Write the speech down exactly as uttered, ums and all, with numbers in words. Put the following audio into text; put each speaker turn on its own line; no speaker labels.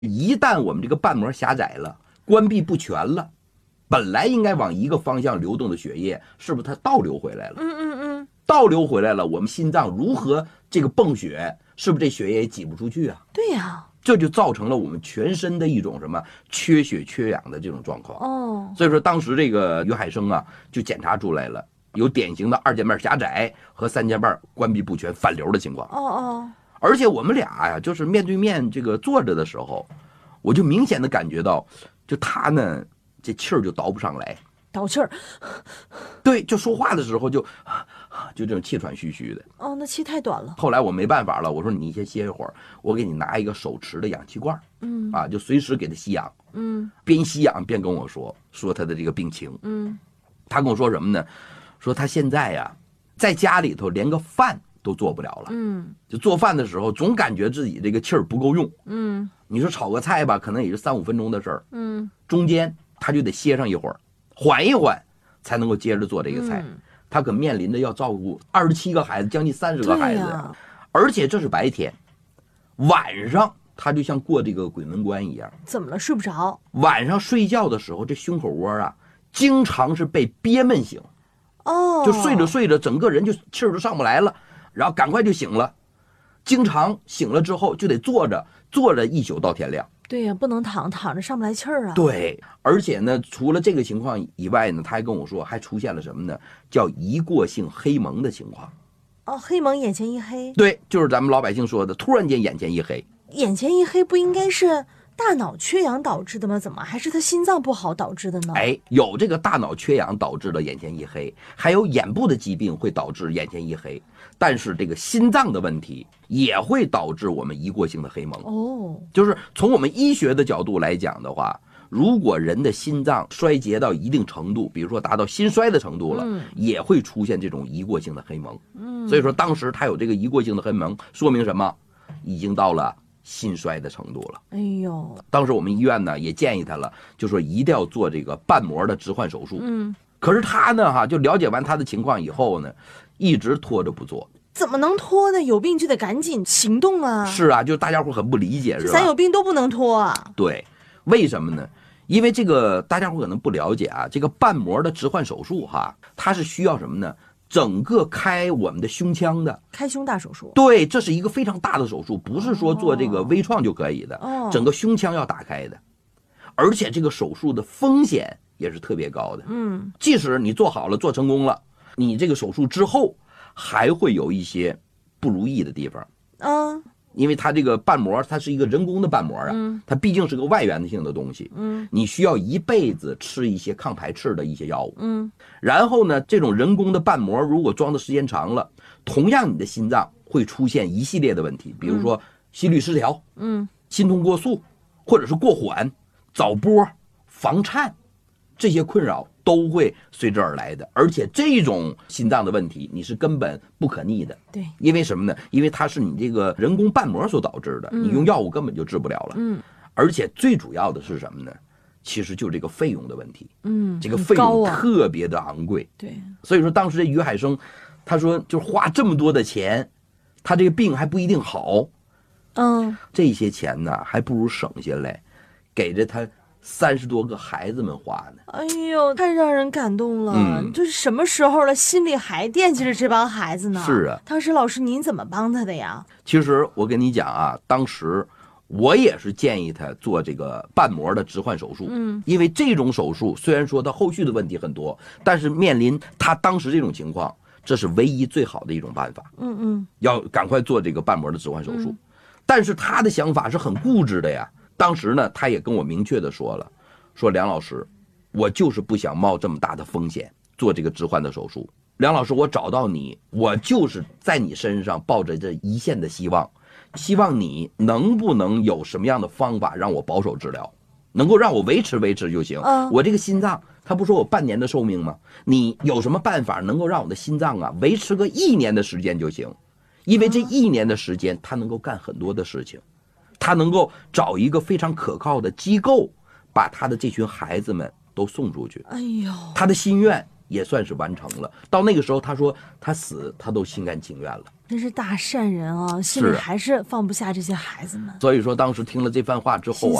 一旦我们这个瓣膜狭窄了，关闭不全了，本来应该往一个方向流动的血液，是不是它倒流回来了？
嗯嗯嗯，
倒流回来了，我们心脏如何这个泵血，是不是这血液也挤不出去啊？
对呀、啊，
这就造成了我们全身的一种什么缺血缺氧的这种状况。
哦，
所以说当时这个于海生啊，就检查出来了，有典型的二间瓣狭窄和三间瓣关闭不全反流的情况。
哦哦，
而且我们俩呀，就是面对面这个坐着的时候，我就明显的感觉到，就他呢，这气儿就倒不上来，
倒气儿。
对，就说话的时候就就这种气喘吁吁的。
哦，那气太短了。
后来我没办法了，我说你先歇一会儿，我给你拿一个手持的氧气罐，
嗯
啊，就随时给他吸氧，
嗯
边吸氧边跟我说说他的这个病情。
嗯，
他跟我说什么呢？说他现在呀，在家里头连个饭都做不了了。
嗯，
就做饭的时候总感觉自己这个气儿不够用。
嗯，
你说炒个菜吧，可能也就三五分钟的事儿。
嗯，
中间他就得歇上一会儿，缓一缓，才能够接着做这个菜。
嗯、
他可面临着要照顾二十七个孩子，将近三十个孩子，
啊、
而且这是白天，晚上他就像过这个鬼门关一样。
怎么了？睡不着？
晚上睡觉的时候，这胸口窝啊，经常是被憋闷醒。
哦，
就睡着睡着，整个人就气儿都上不来了，然后赶快就醒了。经常醒了之后就得坐着，坐着一宿到天亮。
对呀、啊，不能躺，躺着上不来气儿啊。
对，而且呢，除了这个情况以外呢，他还跟我说，还出现了什么呢？叫一过性黑蒙的情况。
哦，黑蒙，眼前一黑。
对，就是咱们老百姓说的，突然间眼前一黑。
眼前一黑不应该是大脑缺氧导致的吗？怎么还是他心脏不好导致的呢？
哎，有这个大脑缺氧导致的眼前一黑，还有眼部的疾病会导致眼前一黑，但是这个心脏的问题也会导致我们一过性的黑蒙。
哦，
就是从我们医学的角度来讲的话，如果人的心脏衰竭到一定程度，比如说达到心衰的程度了，
嗯、
也会出现这种一过性的黑蒙。
嗯，
所以说当时他有这个一过性的黑蒙，说明什么？已经到了心衰的程度了。
哎呦，
当时我们医院呢也建议他了，就说一定要做这个瓣膜的置换手术。
嗯，
可是他呢哈，就了解完他的情况以后呢，一直拖着不做。
怎么能拖呢？有病就得赶紧行动啊！
是啊，就大家伙很不理解，是吧？
咱有病都不能拖啊。
对，为什么呢？因为这个大家伙可能不了解啊，这个瓣膜的置换手术哈，它是需要什么呢？整个开我们的胸腔的，
开胸大手术。
对，这是一个非常大的手术，不是说做这个微创就可以的。
哦，
整个胸腔要打开的，而且这个手术的风险也是特别高的。
嗯，
即使你做好了，做成功了，你这个手术之后还会有一些不如意的地方。
嗯。
因为它这个瓣膜，它是一个人工的瓣膜啊，
嗯、
它毕竟是个外源性的东西，
嗯，
你需要一辈子吃一些抗排斥的一些药物，
嗯，
然后呢，这种人工的瓣膜如果装的时间长了，同样你的心脏会出现一系列的问题，比如说心律失调，
嗯，
心动过速，或者是过缓、早搏、房颤，这些困扰都会随之而来的。而且这种心脏的问题你是根本不可逆的。
对，
因为什么呢？因为它是你这个人工瓣膜所导致的，
嗯、
你用药物根本就治不了了。
嗯，
而且最主要的是什么呢？其实就是这个费用的问题。
嗯，
这个费用
啊、
特别的昂贵。
对，
所以说当时这于海生，他说就是花这么多的钱，他这个病还不一定好。
嗯，
这些钱呢，还不如省下来，给着他三十多个孩子们花呢。
哎呦，太让人感动了！
嗯，
就是什么时候了，心里还惦记着这帮孩子呢？
是啊，
当时老师您怎么帮他的呀？
其实我跟你讲啊，当时我也是建议他做这个瓣膜的置换手术。
嗯，
因为这种手术虽然说他后续的问题很多，但是面临他当时这种情况，这是唯一最好的一种办法。
嗯嗯，
要赶快做这个瓣膜的置换手术。
嗯、
但是他的想法是很固执的呀。当时呢，他也跟我明确的说了，说梁老师，我就是不想冒这么大的风险做这个置换的手术。梁老师，我找到你，我就是在你身上抱着这一线的希望，希望你能不能有什么样的方法让我保守治疗，能够让我维持维持就行。
嗯、
我这个心脏，他不说我半年的寿命吗？你有什么办法能够让我的心脏啊维持个一年的时间就行？因为这一年的时间，他能够干很多的事情，他能够找一个非常可靠的机构，把他的这群孩子们都送出去。
哎呦，
他的心愿也算是完成了。到那个时候，他说他死他都心甘情愿了。
真是大善人啊，心里
是啊
还是放不下这些孩子们。
所以说，当时听了这番话之后啊。